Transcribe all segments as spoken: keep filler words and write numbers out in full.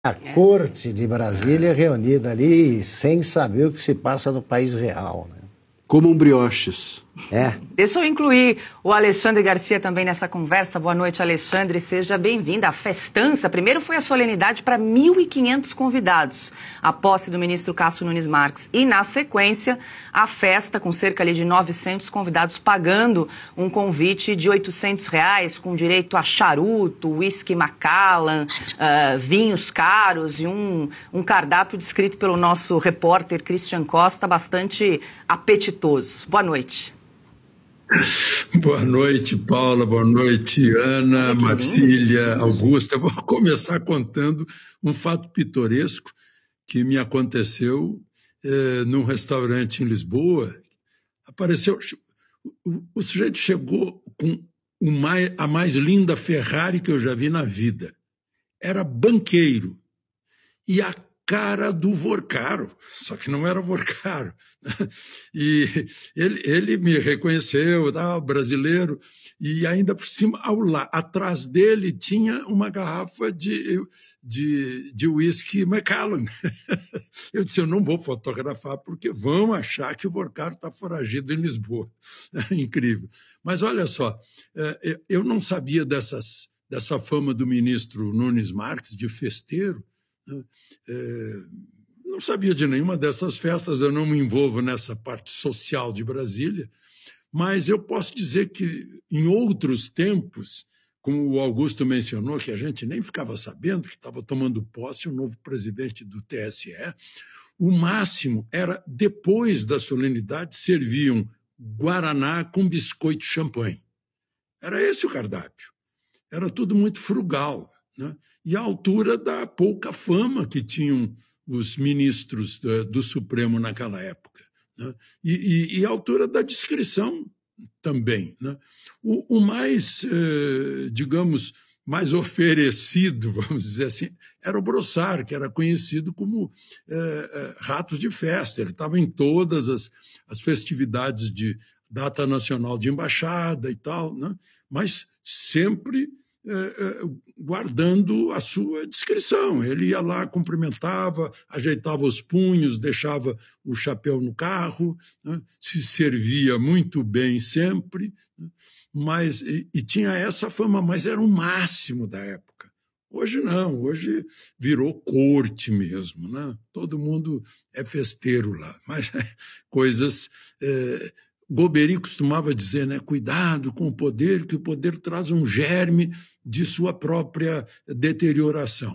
A corte de Brasília reunida ali sem saber o que se passa no país real, né? Como um brioches. É. Deixa eu incluir o Alexandre Garcia também nessa conversa. Boa noite, Alexandre. Seja bem-vindo à festança. Primeiro foi a solenidade para mil e quinhentos convidados, a posse do ministro Cássio Nunes Marques. E, na sequência, a festa com cerca ali, de novecentos convidados pagando um convite de oitocentos reais, com direito a charuto, whisky Macallan, uh, vinhos caros e um, um cardápio descrito pelo nosso repórter Christian Costa, bastante apetitoso. Boa noite. Boa noite, Paula. Boa noite, Ana, Marcília, Augusta. Eu vou começar contando um fato pitoresco que me aconteceu eh, num restaurante em Lisboa. Apareceu, o, o sujeito chegou com o mais, a mais linda Ferrari que eu já vi na vida. Era banqueiro. E a cara do Vorcaro, só que não era Vorcaro. E ele, ele me reconheceu, ah, brasileiro, e ainda por cima, ao lá, atrás dele tinha uma garrafa de, de, de whisky Macallan. Eu disse, eu não vou fotografar porque vão achar que o Vorcaro está foragido em Lisboa. Incrível. Mas olha só, eu não sabia dessas, dessa fama do ministro Nunes Marques, de festeiro. É, não sabia de nenhuma dessas festas, eu não me envolvo nessa parte social de Brasília, mas eu posso dizer que em outros tempos, como o Augusto mencionou, que a gente nem ficava sabendo que estava tomando posse o novo presidente do T S E, o máximo era, depois da solenidade, serviam guaraná com biscoito champanhe. Era esse o cardápio. Era tudo muito frugal, né? E à altura da pouca fama que tinham os ministros do, do Supremo naquela época, né? E, e, e à altura da discrição também, né? O, o mais, eh, digamos, mais oferecido, vamos dizer assim, era o Brossard, que era conhecido como eh, eh, ratos de festa. Ele estava em todas as, as festividades de data nacional de embaixada e tal, né? Mas sempre guardando a sua discrição. Ele ia lá, cumprimentava, ajeitava os punhos, deixava o chapéu no carro, né? Se servia muito bem sempre, né? Mas, e, e tinha essa fama, mas era o máximo da época. Hoje não, hoje virou corte mesmo, né? Todo mundo é festeiro lá, mas coisas... É, Golbery costumava dizer, né, cuidado com o poder, que o poder traz um germe de sua própria deterioração.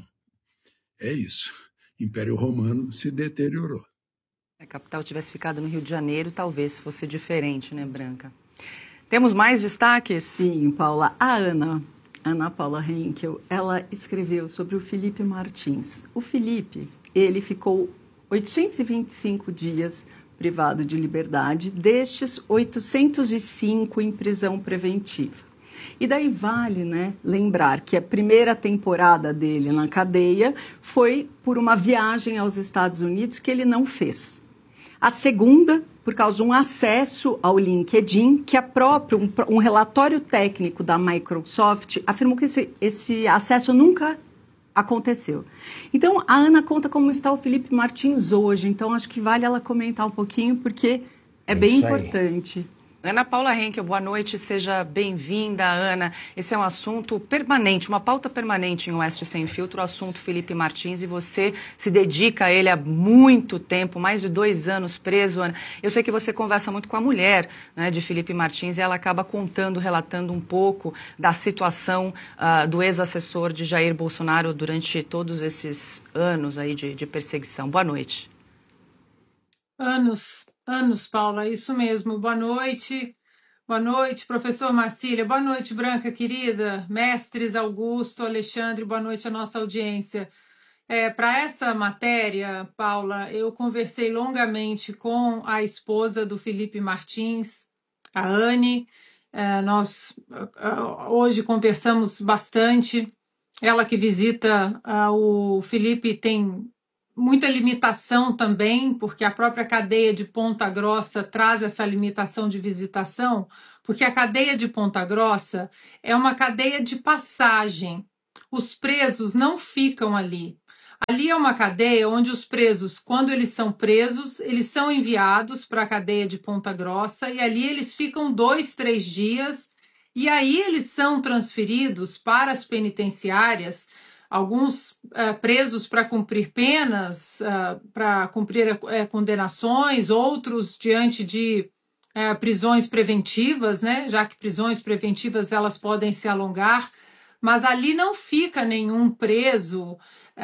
É isso. O Império Romano se deteriorou. Se a capital tivesse ficado no Rio de Janeiro, talvez fosse diferente, né, Branca? Temos mais destaques? Sim, Paula. A Ana, Ana Paula Henkel, ela escreveu sobre o Felipe Martins. O Felipe, ele ficou oitocentos e vinte e cinco dias privado de liberdade, destes oitocentos e cinco em prisão preventiva. E daí vale, né, lembrar que a primeira temporada dele na cadeia foi por uma viagem aos Estados Unidos que ele não fez. A segunda, por causa de um acesso ao LinkedIn, que a própria, um, um relatório técnico da Microsoft afirmou que esse, esse acesso nunca aconteceu. Então, a Ana conta como está o Felipe Martins hoje, então acho que vale ela comentar um pouquinho, porque é, é bem importante. Ana Paula Henkel, boa noite, seja bem-vinda, Ana. Esse é um assunto permanente, uma pauta permanente em Oeste Sem Filtro, o assunto Felipe Martins, e você se dedica a ele há muito tempo, mais de dois anos preso, Ana. Eu sei que você conversa muito com a mulher, né, de Felipe Martins, e ela acaba contando, relatando um pouco da situação uh, do ex-assessor de Jair Bolsonaro durante todos esses anos aí de, de perseguição. Boa noite. Anos. Anos, Paula, isso mesmo. Boa noite. Boa noite, professor Marcília. Boa noite, Branca, querida. Mestres, Augusto, Alexandre, boa noite à nossa audiência. É, para essa matéria, Paula, eu conversei longamente com a esposa do Felipe Martins, a Anne. É, nós hoje conversamos bastante. Ela que visita uh, o Felipe tem muita limitação também, porque a própria cadeia de Ponta Grossa traz essa limitação de visitação, porque a cadeia de Ponta Grossa é uma cadeia de passagem. Os presos não ficam ali. Ali é uma cadeia onde os presos, quando eles são presos, eles são enviados para a cadeia de Ponta Grossa e ali eles ficam dois, três dias e aí eles são transferidos para as penitenciárias, alguns uh, presos para cumprir penas, uh, para cumprir uh, condenações, outros diante de uh, prisões preventivas, né? Já que prisões preventivas elas podem se alongar, mas ali não fica nenhum preso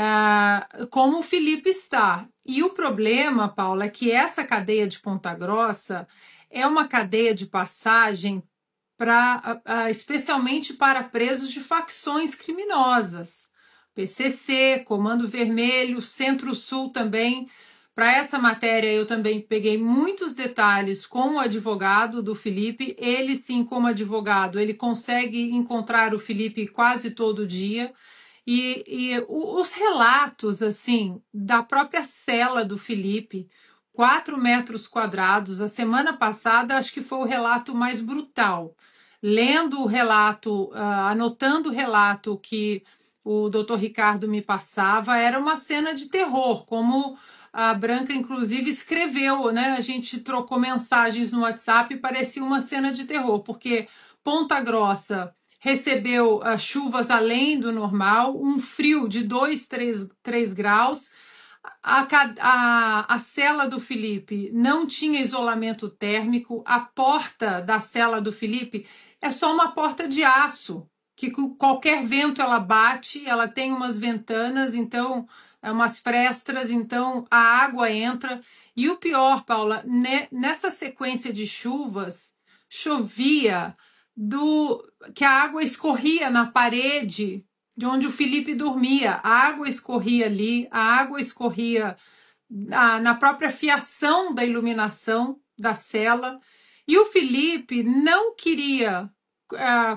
Uh, como o Felipe está. E o problema, Paula, é que essa cadeia de Ponta Grossa é uma cadeia de passagem pra, uh, uh, especialmente para presos de facções criminosas. P C C, Comando Vermelho, Centro-Sul também. Para essa matéria eu também peguei muitos detalhes com o advogado do Felipe. Ele sim, como advogado, ele consegue encontrar o Felipe quase todo dia. E, e os relatos, assim, da própria cela do Felipe, quatro metros quadrados, a semana passada acho que foi o relato mais brutal. Lendo o relato, uh, anotando o relato que o doutor Ricardo me passava, era uma cena de terror, como a Branca, inclusive, escreveu, né? A gente trocou mensagens no WhatsApp e parecia uma cena de terror, porque Ponta Grossa recebeu uh, chuvas além do normal, um frio de dois, três graus. A, a, a cela do Felipe não tinha isolamento térmico. A porta da cela do Felipe é só uma porta de aço, que com qualquer vento ela bate, ela tem umas ventanas, então, umas frestras, então a água entra. E o pior, Paula, ne, nessa sequência de chuvas, chovia do que a água escorria na parede de onde o Felipe dormia, a água escorria ali, a água escorria na, na própria fiação da iluminação da cela, e o Felipe não queria uh,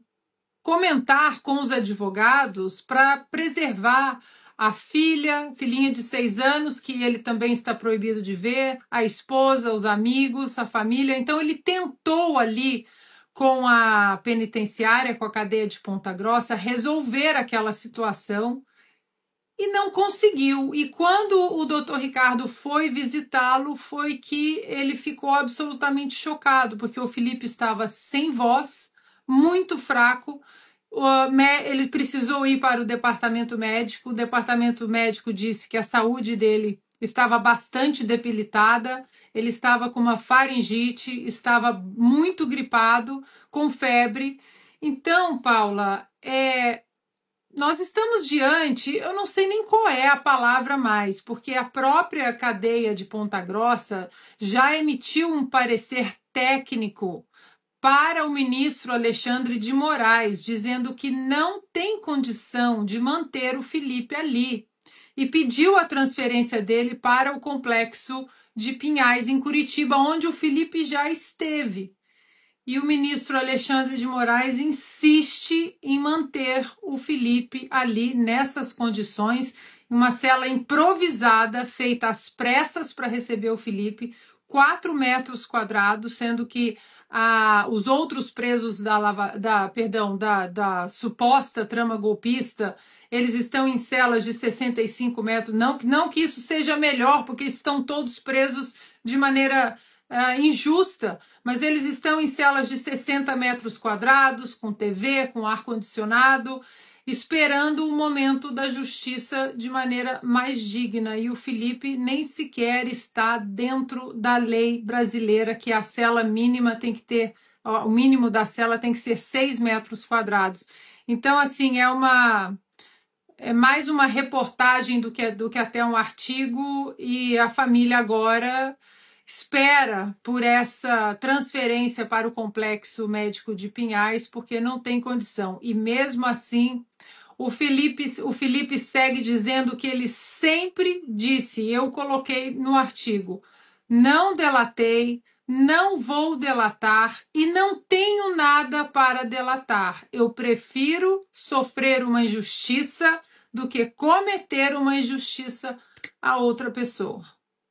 comentar com os advogados para preservar a filha, filhinha de seis anos, que ele também está proibido de ver, a esposa, os amigos, a família. Então ele tentou ali com a penitenciária, com a cadeia de Ponta Grossa, resolver aquela situação e não conseguiu. E quando o doutor Ricardo foi visitá-lo, foi que ele ficou absolutamente chocado, porque o Felipe estava sem voz, muito fraco, ele precisou ir para o departamento médico, o departamento médico disse que a saúde dele estava bastante debilitada, ele estava com uma faringite, estava muito gripado, com febre. Então, Paula, é, nós estamos diante, eu não sei nem qual é a palavra mais, porque a própria cadeia de Ponta Grossa já emitiu um parecer técnico para o ministro Alexandre de Moraes, dizendo que não tem condição de manter o Felipe ali, e pediu a transferência dele para o complexo de Pinhais, em Curitiba, onde o Felipe já esteve. E o ministro Alexandre de Moraes insiste em manter o Felipe ali nessas condições, uma cela improvisada, feita às pressas para receber o Felipe, quatro metros quadrados, sendo que ah, os outros presos da, lava, da, perdão, da, da suposta trama golpista, eles estão em celas de sessenta e cinco metros, não, não que isso seja melhor, porque estão todos presos de maneira uh, injusta, mas eles estão em celas de sessenta metros quadrados, com T V, com ar-condicionado, esperando o momento da justiça de maneira mais digna. E o Felipe nem sequer está dentro da lei brasileira, que a cela mínima tem que ter, o mínimo da cela tem que ser seis metros quadrados. Então, assim, é uma... é mais uma reportagem do que, do que até um artigo, e a família agora espera por essa transferência para o Complexo Médico de Pinhais, porque não tem condição. E mesmo assim, o Felipe, o Felipe segue dizendo que ele sempre disse, eu coloquei no artigo, não delatei, não vou delatar e não tenho nada para delatar. Eu prefiro sofrer uma injustiça do que cometer uma injustiça a outra pessoa.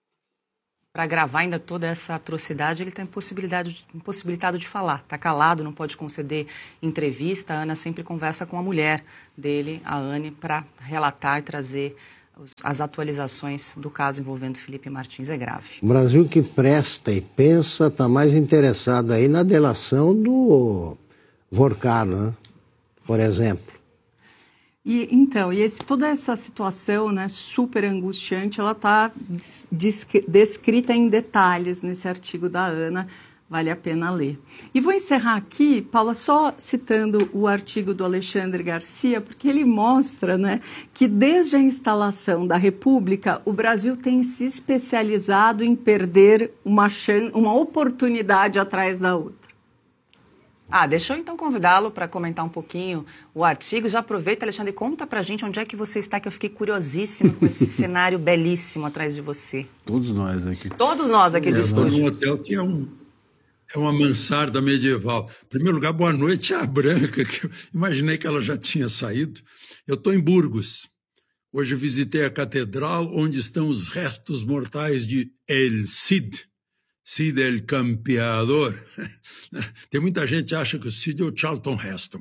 Para gravar ainda toda essa atrocidade, ele está impossibilidade, impossibilitado de falar. Está calado, não pode conceder entrevista. A Ana sempre conversa com a mulher dele, a Anne, para relatar e trazer as atualizações do caso envolvendo Felipe Martins. É grave. O Brasil que presta e pensa está mais interessado aí na delação do Vorcano, né? Por exemplo. E, então, e esse, toda essa situação, né, super angustiante, ela está descrita em detalhes nesse artigo da Ana, vale a pena ler. E vou encerrar aqui, Paula, só citando o artigo do Alexandre Garcia, porque ele mostra, né, que desde a instalação da República, o Brasil tem se especializado em perder uma, chance, uma oportunidade atrás da outra. Ah, deixa eu então convidá-lo para comentar um pouquinho o artigo. Já aproveita, Alexandre, conta pra gente onde é que você está, que eu fiquei curiosíssima com esse cenário belíssimo atrás de você. Todos nós aqui. Todos nós aqui do Eu estou estúdio. num hotel que é, um, é uma mansarda medieval. Em primeiro lugar, boa noite à Branca, que eu imaginei que ela já tinha saído. Eu estou em Burgos. Hoje visitei a catedral onde estão os restos mortais de El Cid. Cid el Campeador. Tem muita gente que acha que o Cid é o Charlton Heston.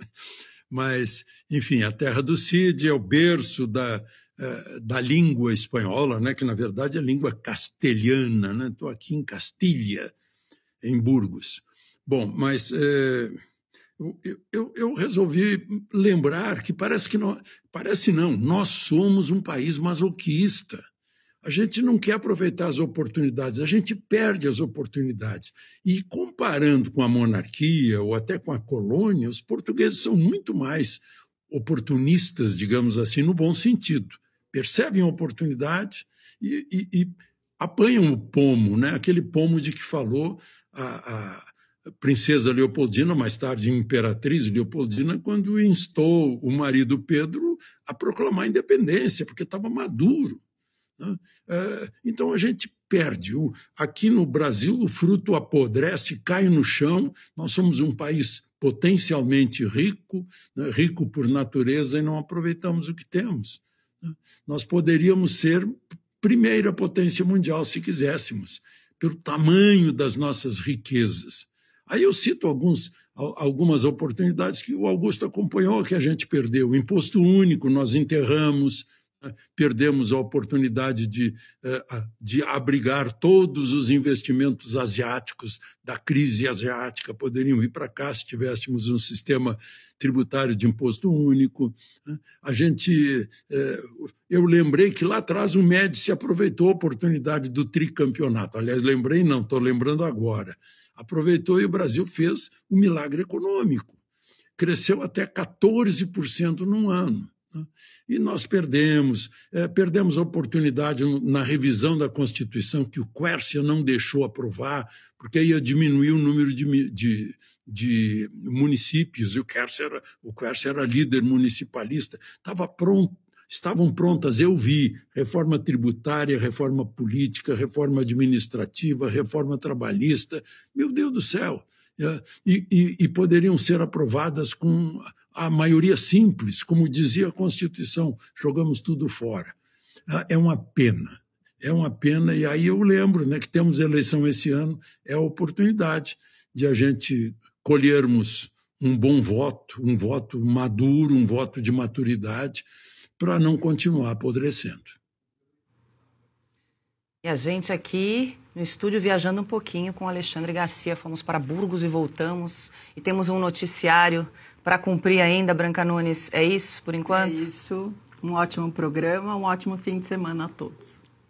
Mas, enfim, a terra do Cid é o berço da, da língua espanhola, né? Que na verdade é língua castelhana. Né? Estou aqui em Castilha, em Burgos. Bom, mas é, eu, eu, eu resolvi lembrar que parece que não, parece não, nós somos um país masoquista. A gente não quer aproveitar as oportunidades, a gente perde as oportunidades. E comparando com a monarquia ou até com a colônia, os portugueses são muito mais oportunistas, digamos assim, no bom sentido. Percebem a oportunidade e, e, e apanham o pomo, né? Aquele pomo de que falou a, a princesa Leopoldina, mais tarde imperatriz Leopoldina, quando instou o marido Pedro a proclamar a independência, porque estava maduro. Então a gente perde. Aqui no Brasil o fruto apodrece, cai no chão. Nós somos um país potencialmente rico, né? Rico por natureza, e não aproveitamos o que temos. Nós poderíamos ser primeira potência mundial se quiséssemos, pelo tamanho das nossas riquezas. Aí eu cito alguns, algumas oportunidades que o Augusto acompanhou, que a gente perdeu. O imposto único nós enterramos. Perdemos a oportunidade de, de abrigar todos os investimentos asiáticos da crise asiática, poderiam vir para cá se tivéssemos um sistema tributário de imposto único. A gente, eu lembrei que lá atrás o Médici aproveitou a oportunidade do tricampeonato. Aliás, lembrei não, estou lembrando agora. Aproveitou e o Brasil fez um milagre econômico. Cresceu até quatorze por cento num ano. E nós perdemos, é, perdemos a oportunidade na revisão da Constituição, que o Quércia não deixou aprovar, porque ia diminuir o número de, de, de municípios, e o Quércia era, o Quércia era líder municipalista. Estava pronto, estavam prontas, eu vi, reforma tributária, reforma política, reforma administrativa, reforma trabalhista, meu Deus do céu, é, e, e, e poderiam ser aprovadas com a maioria simples, como dizia a Constituição, jogamos tudo fora. É uma pena, é uma pena, e aí eu lembro, né, que temos eleição esse ano, é a oportunidade de a gente colhermos um bom voto, um voto maduro, um voto de maturidade, para não continuar apodrecendo. E a gente aqui no estúdio viajando um pouquinho com o Alexandre Garcia, fomos para Burgos e voltamos, e temos um noticiário para cumprir ainda, Branca Nunes. É isso, por enquanto? É isso. Um ótimo programa, um ótimo fim de semana a todos.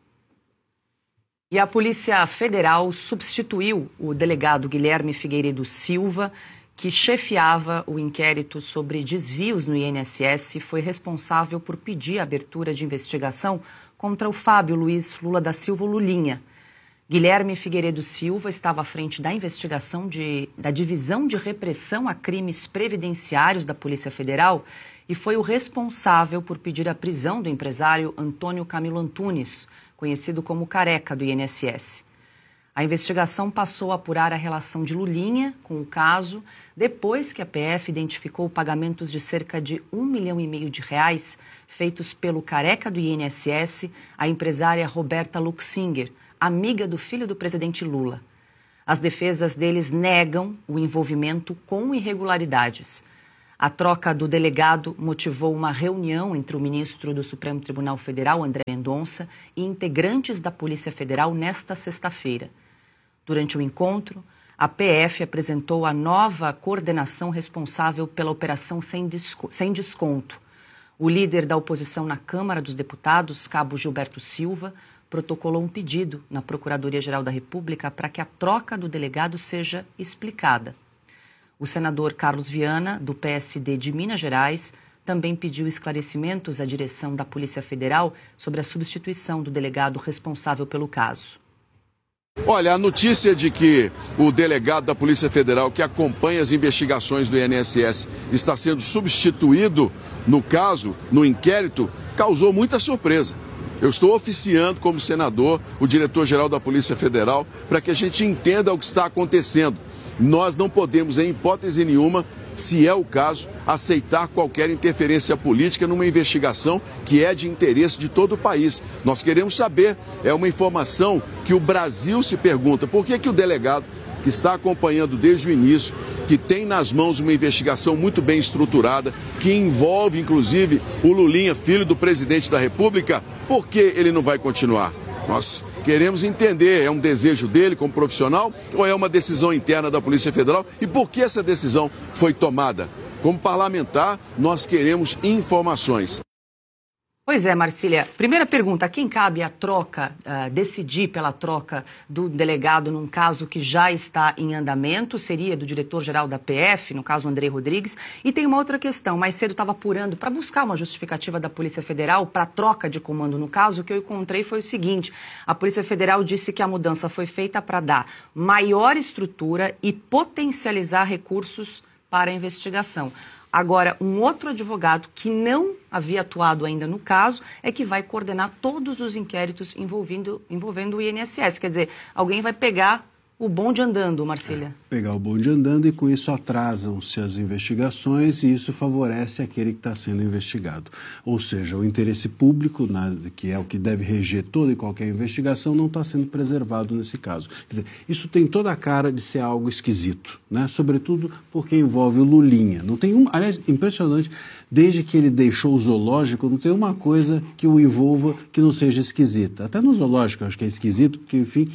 E a Polícia Federal substituiu o delegado Guilherme Figueiredo Silva, que chefiava o inquérito sobre desvios no I N S S e foi responsável por pedir a abertura de investigação contra o Fábio Luiz Lula da Silva Lulinha. Guilherme Figueiredo Silva estava à frente da investigação de, da Divisão de Repressão a Crimes Previdenciários da Polícia Federal e foi o responsável por pedir a prisão do empresário Antônio Camilo Antunes, conhecido como Careca do I N S S. A investigação passou a apurar a relação de Lulinha com o caso, depois que a P F identificou pagamentos de cerca de um milhão e meio de reais feitos pelo Careca do I N S S à empresária Roberta Luxinger, amiga do filho do presidente Lula. As defesas deles negam o envolvimento com irregularidades. A troca do delegado motivou uma reunião entre o ministro do Supremo Tribunal Federal, André Mendonça, e integrantes da Polícia Federal nesta sexta-feira. Durante o encontro, a P F apresentou a nova coordenação responsável pela operação sem, desco- sem desconto. O líder da oposição na Câmara dos Deputados, cabo Gilberto Silva, protocolou um pedido na Procuradoria-Geral da República para que a troca do delegado seja explicada. O senador Carlos Viana, do P S D de Minas Gerais, também pediu esclarecimentos à direção da Polícia Federal sobre a substituição do delegado responsável pelo caso. Olha, a notícia de que o delegado da Polícia Federal que acompanha as investigações do I N S S está sendo substituído no caso, no inquérito, causou muita surpresa. Eu estou oficiando como senador o diretor-geral da Polícia Federal para que a gente entenda o que está acontecendo. Nós não podemos, em hipótese nenhuma, se é o caso, aceitar qualquer interferência política numa investigação que é de interesse de todo o país. Nós queremos saber, é uma informação que o Brasil se pergunta, por que que o delegado, que está acompanhando desde o início, que tem nas mãos uma investigação muito bem estruturada, que envolve inclusive o Lulinha, filho do presidente da República, por que ele não vai continuar? Nós queremos entender, é um desejo dele como profissional ou é uma decisão interna da Polícia Federal e por que essa decisão foi tomada? Como parlamentar, nós queremos informações. Pois é, Marcília. Primeira pergunta, a quem cabe a troca, uh, decidir pela troca do delegado num caso que já está em andamento? Seria do diretor-geral da P F, no caso André Rodrigues. E tem uma outra questão, mais cedo estava apurando para buscar uma justificativa da Polícia Federal para a troca de comando no caso. O que eu encontrei foi o seguinte, a Polícia Federal disse que a mudança foi feita para dar maior estrutura e potencializar recursos para a investigação. Agora, um outro advogado que não havia atuado ainda no caso é que vai coordenar todos os inquéritos envolvendo, envolvendo o I N S S. Quer dizer, alguém vai pegar o bonde andando, Marcília. É, pegar o bonde andando e com isso atrasam-se as investigações e isso favorece aquele que está sendo investigado. Ou seja, o interesse público, na, que é o que deve reger toda e qualquer investigação, não está sendo preservado nesse caso. Quer dizer, isso tem toda a cara de ser algo esquisito, né? Sobretudo porque envolve o Lulinha. Não tem um, aliás, impressionante, desde que ele deixou o zoológico, não tem uma coisa que o envolva que não seja esquisita. Até no zoológico eu acho que é esquisito, porque, enfim,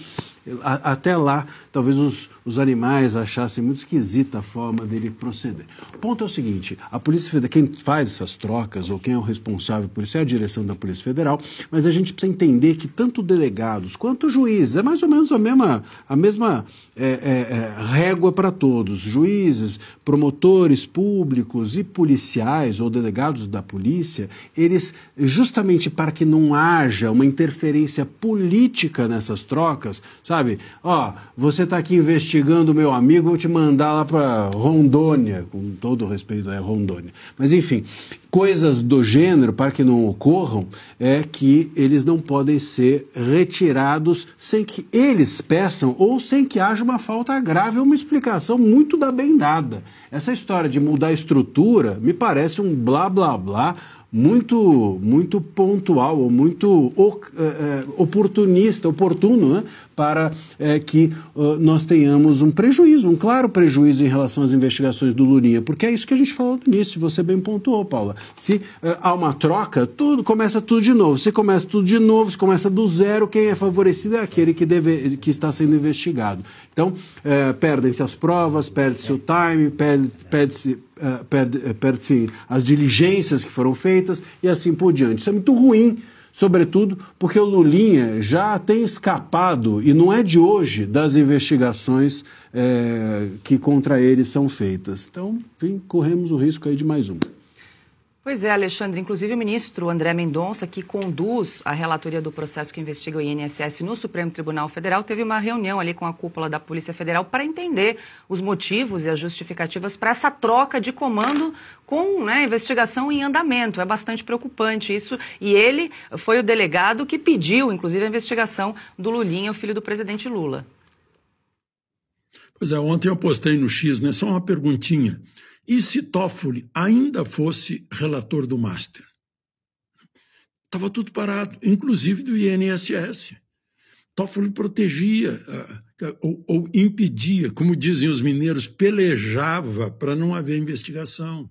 a, até lá, talvez os, os animais achassem muito esquisita a forma dele proceder. O ponto é o seguinte, a Polícia Federal, quem faz essas trocas, ou quem é o responsável por isso, é a direção da Polícia Federal, mas a gente precisa entender que tanto delegados quanto juízes, é mais ou menos a mesma, a mesma é, é, é, régua para todos, juízes, promotores públicos e policiais, ou delegados da polícia, eles, justamente para que não haja uma interferência política nessas trocas, sabe? Ó, você está aqui investigando o meu amigo, vou te mandar lá para Rondônia, com todo o respeito, é Rondônia. Mas, enfim, coisas do gênero, para que não ocorram, é que eles não podem ser retirados sem que eles peçam ou sem que haja uma falta grave ou uma explicação muito da bem dada. Essa história de mudar a estrutura me parece um blá, blá, blá, muito, muito pontual ou muito é, oportunista, oportuno, né, para é, que uh, nós tenhamos um prejuízo, um claro prejuízo em relação às investigações do Lulinha, porque é isso que a gente falou no início, você bem pontuou, Paula. Se uh, há uma troca, tudo começa tudo de novo. Se começa tudo de novo, se começa do zero, quem é favorecido é aquele que, deve, que está sendo investigado. Então, uh, perdem-se as provas, perde-se o time, perde-se... Perde Uh, perde, perde-se as diligências que foram feitas e assim por diante. Isso é muito ruim, sobretudo porque o Lulinha já tem escapado, e não é de hoje, das investigações é, que contra ele são feitas. Então, enfim, corremos o risco aí de mais uma. Pois é, Alexandre. Inclusive o ministro André Mendonça, que conduz a relatoria do processo que investiga o I N S S no Supremo Tribunal Federal, teve uma reunião ali com a cúpula da Polícia Federal para entender os motivos e as justificativas para essa troca de comando com, né, investigação em andamento. É bastante preocupante isso. E ele foi o delegado que pediu, inclusive, a investigação do Lulinha, o filho do presidente Lula. Pois é, ontem eu postei no X, né? Só uma perguntinha. E se Toffoli ainda fosse relator do Master? Estava tudo parado, inclusive do I N S S. Toffoli protegia uh, ou, ou impedia, como dizem os mineiros, pelejava para não haver investigação.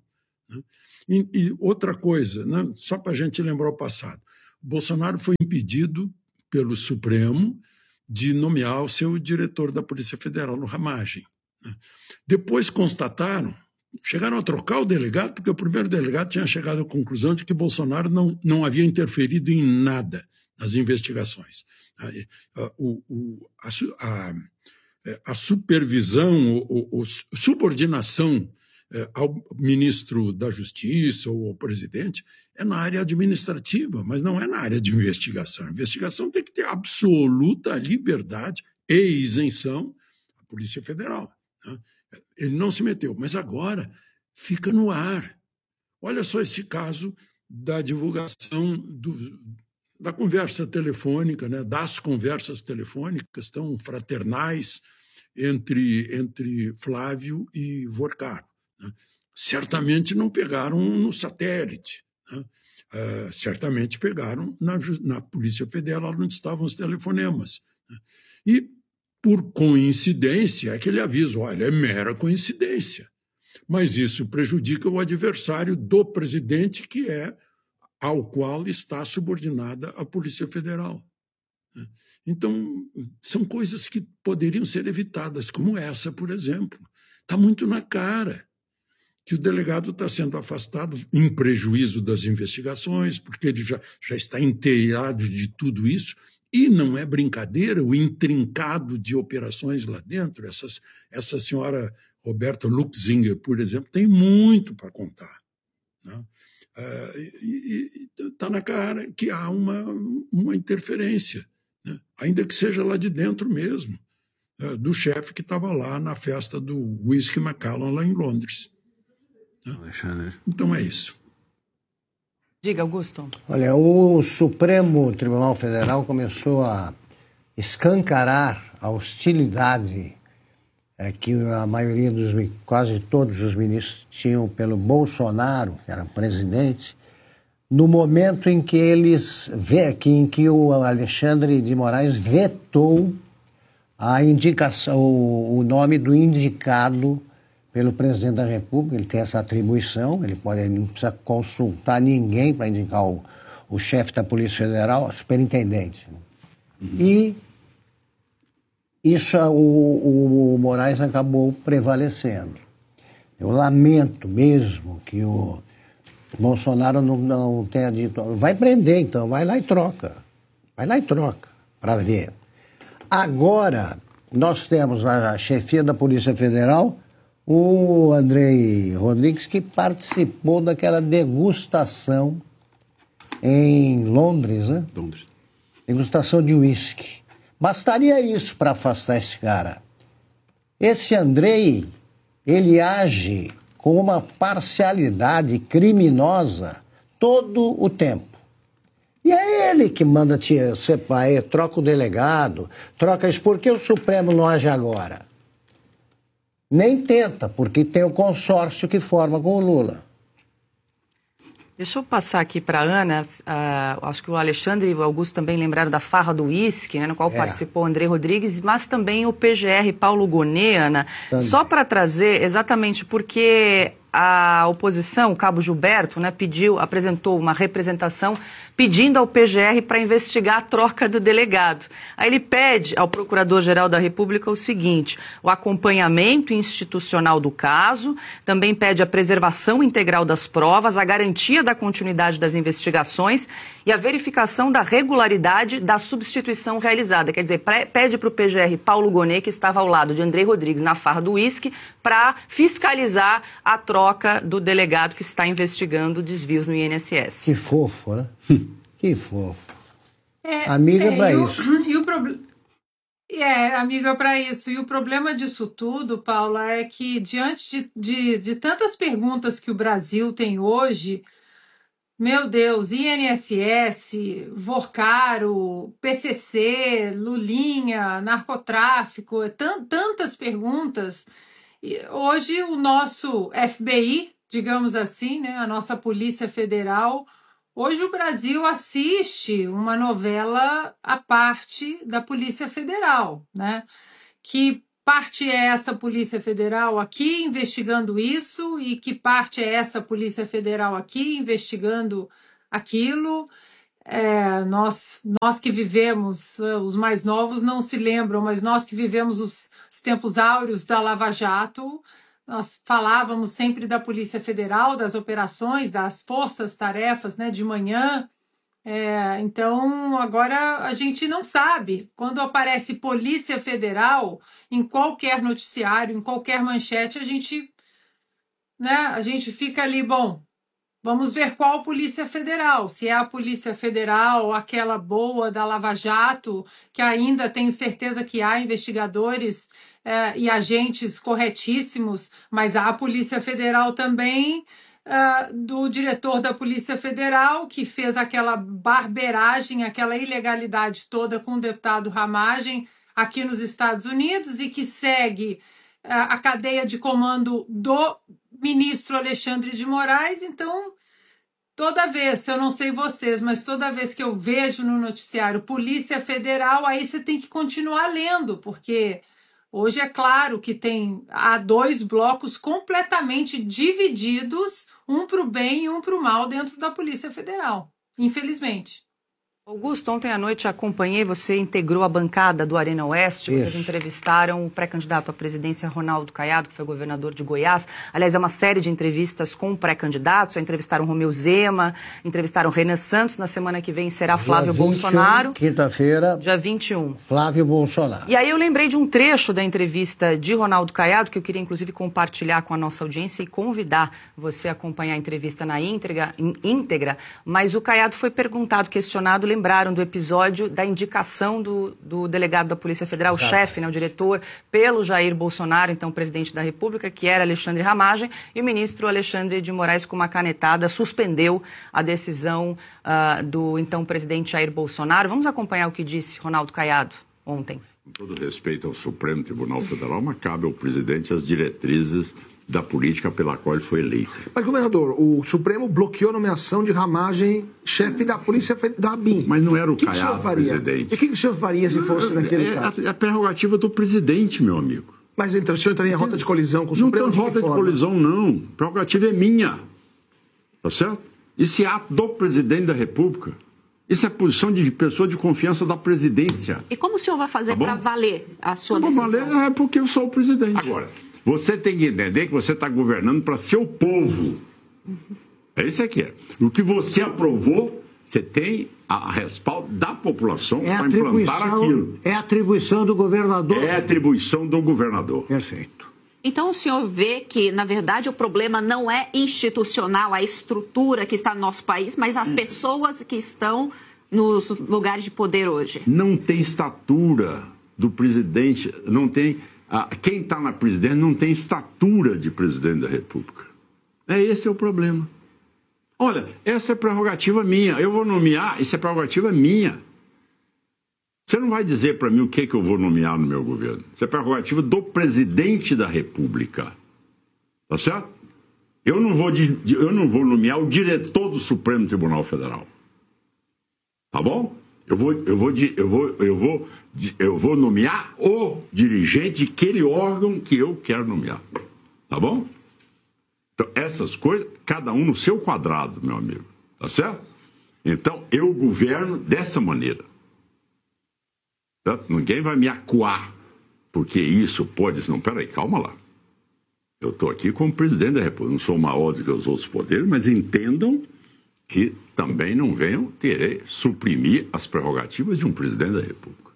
Né? E, e outra coisa, né? Só para a gente lembrar o passado, Bolsonaro foi impedido pelo Supremo de nomear o seu diretor da Polícia Federal, no Ramagem. Né? Depois constataram, chegaram a trocar o delegado, porque o primeiro delegado tinha chegado à conclusão de que Bolsonaro não, não havia interferido em nada nas investigações. A, o, o, a, a, a supervisão, ou subordinação ao ministro da Justiça ou ao presidente é na área administrativa, mas não é na área de investigação. A investigação tem que ter absoluta liberdade e isenção à Polícia Federal. Né? Ele não se meteu, mas agora fica no ar. Olha só esse caso da divulgação do, da conversa telefônica, né? Das conversas telefônicas tão fraternais entre, entre Flávio e Vorcaro. Né? Certamente não pegaram no satélite, né? uh, certamente pegaram na, na Polícia Federal, onde estavam os telefonemas. Né? E, por coincidência, aquele aviso, olha, é mera coincidência, mas isso prejudica o adversário do presidente, que é ao qual está subordinada a Polícia Federal. Né? Então, são coisas que poderiam ser evitadas, como essa, por exemplo. Está muito na cara que o delegado está sendo afastado em prejuízo das investigações, porque ele já, já está inteirado de tudo isso, e não é brincadeira o intrincado de operações lá dentro. Essas, essa senhora Roberta Luxinger, por exemplo, tem muito para contar. Né? Uh, e está na cara que há uma, uma interferência, né? Ainda que seja lá de dentro mesmo, uh, do chefe que estava lá na festa do Whisky Macallan, lá em Londres. Né? Então é isso. Diga, Augusto. Olha, o Supremo Tribunal Federal começou a escancarar a hostilidade é, que a maioria dos, quase todos os ministros tinham pelo Bolsonaro, que era presidente, no momento em que eles que, em que o Alexandre de Moraes vetou a indicação, o, o nome do indicado pelo presidente da República. Ele tem essa atribuição, ele pode, ele não precisa consultar ninguém para indicar o, o chefe da Polícia Federal, o superintendente. Uhum. E isso o, o Moraes acabou prevalecendo. Eu lamento mesmo que o Bolsonaro não, não tenha dito, vai prender então, vai lá e troca. Vai lá e troca, para ver. Agora, nós temos a chefia da Polícia Federal, o Andrei Rodrigues, que participou daquela degustação em Londres, né? Londres. Degustação de uísque. Bastaria isso para afastar esse cara. Esse Andrei, ele age com uma parcialidade criminosa todo o tempo. E é ele que manda te separar, troca o delegado, troca isso. Por que o Supremo não age agora? Nem tenta, porque tem o consórcio que forma com o Lula. Deixa eu passar aqui para a Ana, uh, acho que o Alexandre e o Augusto também lembraram da farra do uísque, né, no qual é. participou o André Rodrigues, mas também o P G R Paulo Gonet, Ana, também. Só para trazer exatamente porque a oposição, o cabo Gilberto, né, pediu, apresentou uma representação pedindo ao P G R para investigar a troca do delegado. Aí ele pede ao Procurador-Geral da República o seguinte, o acompanhamento institucional do caso, também pede a preservação integral das provas, a garantia da continuidade das investigações e a verificação da regularidade da substituição realizada. Quer dizer, pede para o P G R Paulo Gonet, que estava ao lado de André Rodrigues na farra do uísque, para fiscalizar a troca do delegado que está investigando desvios no I N S S. Que fofo, né? Que fofo. É, amiga é, para isso. E o problema... É, amiga, para isso. E o problema disso tudo, Paula, é que diante de, de, de tantas perguntas que o Brasil tem hoje, meu Deus, I N S S, Vorcaro, P C C, Lulinha, narcotráfico, tantas perguntas. E hoje o nosso F B I, digamos assim, né, a nossa Polícia Federal, hoje o Brasil assiste uma novela à parte da Polícia Federal, né, que parte é essa Polícia Federal aqui investigando isso e que parte é essa Polícia Federal aqui investigando aquilo. É, nós, nós que vivemos, os mais novos não se lembram, mas nós que vivemos os, os tempos áureos da Lava Jato, nós falávamos sempre da Polícia Federal, das operações, das forças-tarefas, né, de manhã. É, então, agora a gente não sabe. Quando aparece Polícia Federal, em qualquer noticiário, em qualquer manchete, a gente, né, a gente fica ali, bom, vamos ver qual Polícia Federal. Se é a Polícia Federal, aquela boa da Lava Jato, que ainda tenho certeza que há investigadores é, e agentes corretíssimos, mas há a Polícia Federal também... Uh, do diretor da Polícia Federal, que fez aquela barberagem, aquela ilegalidade toda com o deputado Ramagem aqui nos Estados Unidos e que segue uh, a cadeia de comando do ministro Alexandre de Moraes. Então, toda vez, eu não sei vocês, mas toda vez que eu vejo no noticiário Polícia Federal, aí você tem que continuar lendo, porque... Hoje é claro que tem, há dois blocos completamente divididos, um para o bem e um para o mal dentro da Polícia Federal, infelizmente. Augusto, ontem à noite acompanhei, você integrou a bancada do Arena Oeste, Isso. Vocês entrevistaram o pré-candidato à presidência Ronaldo Caiado, que foi governador de Goiás. Aliás, é uma série de entrevistas com pré-candidatos, já entrevistaram Romeu Zema, entrevistaram Renan Santos, na semana que vem será Flávio Dia vinte e um, Bolsonaro. Quinta-feira, Dia vinte e um. Flávio Bolsonaro. E aí eu lembrei de um trecho da entrevista de Ronaldo Caiado, que eu queria inclusive compartilhar com a nossa audiência e convidar você a acompanhar a entrevista na íntegra, íntegra. Mas o Caiado foi perguntado, questionado, lembraram do episódio da indicação do, do delegado da Polícia Federal, Exato. o chefe, né, o diretor, pelo Jair Bolsonaro, então presidente da República, que era Alexandre Ramagem, e o ministro Alexandre de Moraes, com uma canetada, suspendeu a decisão uh, do então presidente Jair Bolsonaro. Vamos acompanhar o que disse Ronaldo Caiado ontem. Com todo respeito ao Supremo Tribunal Federal, mas cabe ao presidente as diretrizes da política pela qual ele foi eleito. Mas, governador, o Supremo bloqueou a nomeação de Ramagem, chefe da Polícia da ABIN. Mas não era o que Caiado, que o presidente. E o que, que o senhor faria se fosse não, naquele é, caso? É a prerrogativa do presidente, meu amigo. Mas então o senhor entraria em rota de colisão com o não Supremo? Não tem rota de, de colisão, não. A prerrogativa é minha. Tá certo? Isso é ato do presidente da República. Isso é posição de pessoa de confiança da presidência. E como o senhor vai fazer tá para valer a sua não decisão? Para valer é porque eu sou o presidente. Agora, você tem que entender que você está governando para seu povo. Uhum. É isso que é. O que você aprovou, você tem a respaldo da população é para implantar aquilo. É atribuição do governador. É atribuição do governador. Perfeito. Então o senhor vê que, na verdade, o problema não é institucional, a estrutura que está no nosso país, mas as pessoas que estão nos lugares de poder hoje. Não tem estatura do presidente, não tem... Ah, quem está na presidência não tem estatura de presidente da República. É, esse é o problema. Olha, essa é prerrogativa minha. Eu vou nomear, isso é prerrogativa minha. Você não vai dizer para mim o que, que eu vou nomear no meu governo. Isso é prerrogativa do presidente da República. Tá certo? Eu não vou, eu não vou nomear o diretor do Supremo Tribunal Federal. Tá bom? Eu vou, eu vou, eu vou, eu vou, eu vou nomear o dirigente de aquele órgão que eu quero nomear. Tá bom? Então, essas coisas, cada um no seu quadrado, meu amigo. Tá certo? Então, eu governo dessa maneira. Tá? Ninguém vai me acuar, porque isso pode... Não, peraí, calma lá. Eu estou aqui como presidente da República. Não sou maior do que os outros poderes, mas entendam que também não venham querer suprimir as prerrogativas de um presidente da República.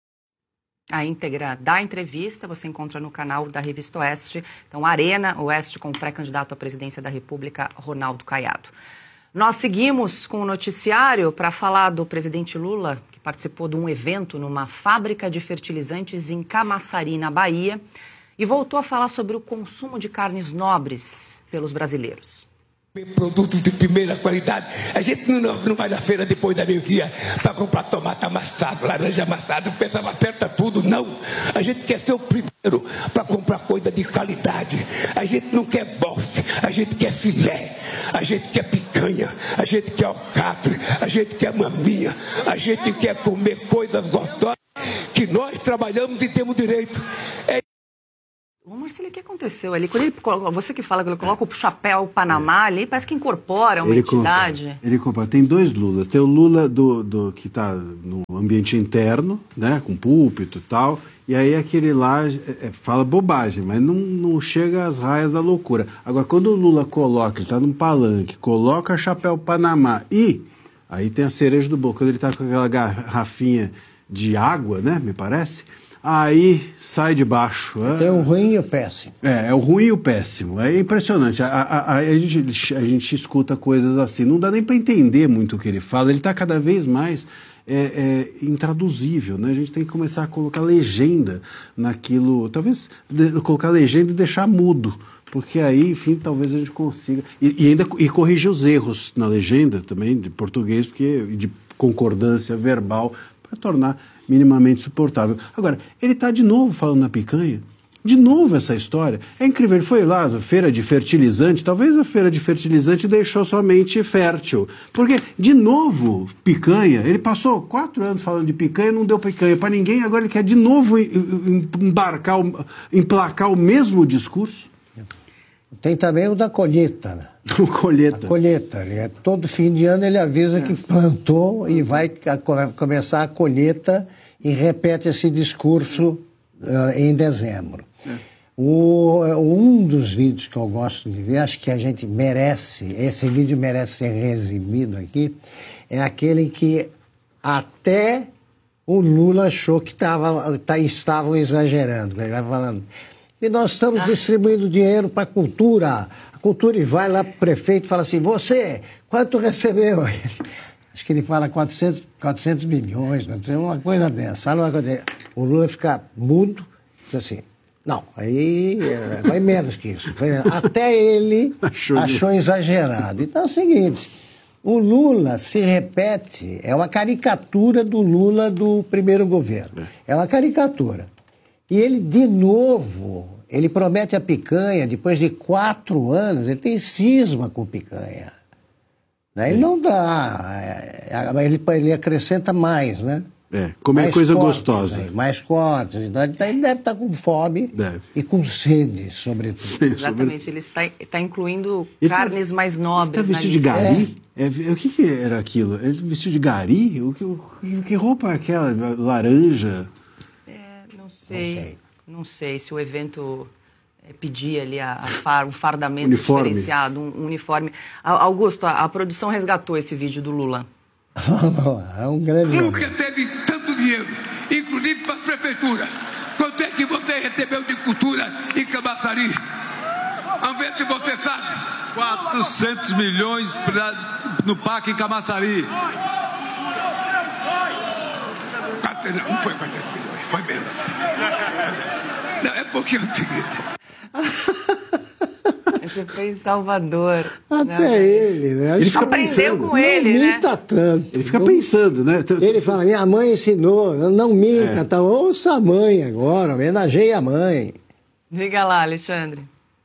A íntegra da entrevista você encontra no canal da Revista Oeste. Então, Arena Oeste com o pré-candidato à presidência da República, Ronaldo Caiado. Nós seguimos com o noticiário para falar do presidente Lula, que participou de um evento numa fábrica de fertilizantes em Camaçari, na Bahia, e voltou a falar sobre o consumo de carnes nobres pelos brasileiros. Produtos de primeira qualidade. A gente não, não vai na feira depois da meio-dia para comprar tomate amassado, laranja amassada, o pessoal aperta tudo. Não. A gente quer ser o primeiro para comprar coisa de qualidade. A gente não quer bofe, a gente quer filé, a gente quer picanha, a gente quer alcatre, a gente quer maminha, a gente quer comer coisas gostosas que nós trabalhamos e temos direito. É Marcelo, o que aconteceu ali? Quando ele coloca, você que fala que ele coloca o chapéu, o Panamá ali, parece que incorpora uma ele entidade. Compara, ele compara. Tem dois Lulas. Tem o Lula do, do, que está no ambiente interno, né, com púlpito e tal, e aí aquele lá é, fala bobagem, mas não, não chega às raias da loucura. Agora, quando o Lula coloca, ele está num palanque, coloca chapéu Panamá e aí tem a cereja do bolo, quando ele está com aquela garrafinha de água, né, me parece, aí sai de baixo. Tem o ruim e o péssimo. É, é o ruim e o péssimo. É impressionante. A, a, a, a, gente, a gente escuta coisas assim. Não dá nem para entender muito o que ele fala. Ele está cada vez mais é, é, intraduzível, né? A gente tem que começar a colocar legenda naquilo. Talvez de, colocar legenda e deixar mudo. Porque aí, enfim, talvez a gente consiga. E, e ainda e corrigir os erros na legenda também, de português, porque de concordância verbal, para tornar minimamente suportável. Agora, ele está de novo falando na picanha, de novo essa história. É incrível, ele foi lá na feira de fertilizante, talvez a feira de fertilizante deixou sua mente fértil, porque, de novo, picanha, ele passou quatro anos falando de picanha, não deu picanha para ninguém, agora ele quer de novo embarcar, emplacar o mesmo discurso. Tem também o da colheita, né? O colheita. A colheita. Ele é, todo fim de ano ele avisa que plantou e vai a, começar a colheita e repete esse discurso uh, em dezembro. É. O, um dos vídeos que eu gosto de ver, acho que a gente merece, esse vídeo merece ser reexibido aqui, é aquele que até o Lula achou que tava, tá, estavam exagerando. Ele vai falando... E nós estamos ah. distribuindo dinheiro para a cultura. A cultura e vai lá para o prefeito e fala assim, você, quanto recebeu? Acho que ele fala quatrocentos, quatrocentos milhões, uma coisa dessa. Fala uma coisa dessa. O Lula fica mudo, diz assim, não, aí vai menos que isso. Até ele achou, achou exagerado. Então é o seguinte, o Lula se repete, é uma caricatura do Lula do primeiro governo. É uma caricatura. E ele, de novo, ele promete a picanha, depois de quatro anos, ele tem cisma com picanha. Né? Ele não dá, ele, ele acrescenta mais, né? É, comer mais coisa cortes, gostosa. Né? Mais cortes, então ele deve estar com fome deve. E com sede, sobretudo. Sim, exatamente, sobre... ele está, está incluindo ele carnes tá, mais nobres. Ele está vestido de gari? É. É, o que, que era aquilo? Ele vestido de gari? O que, o, que roupa é aquela? Laranja? Não sei, não sei, não sei se o evento é, pedia ali a, a far, um fardamento uniforme. Diferenciado, um, um uniforme. Augusto, a, a produção resgatou esse vídeo do Lula. É um grande... Nunca teve tanto dinheiro, inclusive para as prefeituras. Quanto é que você recebeu de cultura em Camaçari? Vamos ver se você sabe. quatrocentos milhões pra, no Parque em Camaçari. Não, não foi quatrocentos milhões, foi menos. Não, é porque é o seguinte. Você foi em Salvador. Até né? ele, né? Ele fica aprendeu pensando. Com ele, não né? minta tanto. Ele fica pensando, né? Ele fala, minha mãe ensinou, não minta, é. Tá? Ouça a mãe agora, homenageie a mãe. Diga lá, Alexandre.